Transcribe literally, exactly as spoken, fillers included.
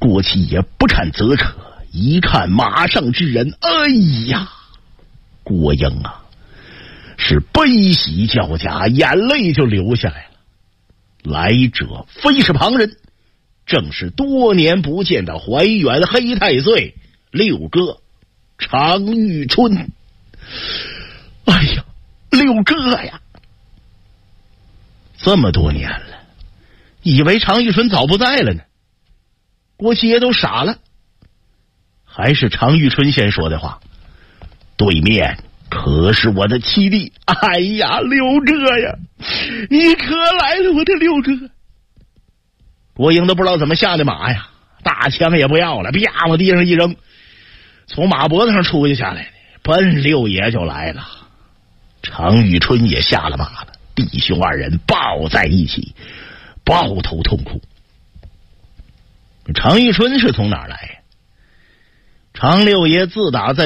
郭七爷不堪责扯，一看马上之人，哎呀，郭英啊，是悲喜交加，眼泪就流下来了。来者非是旁人，正是多年不见的怀远黑太岁六哥常遇春。哎呀，六哥呀，这么多年了，以为常遇春早不在了呢。郭七爷都傻了。还是常遇春先说的话，对面可是我的七弟。哎呀，六哥呀，你可来了，我的六哥。郭英都不知道怎么下的马呀，大枪也不要了，啪往地上一扔，从马脖子上出去下来，奔六爷就来了。常遇春也下了马了，弟兄二人抱在一起，抱头痛哭。常遇春是从哪儿来呀？常六爷自打在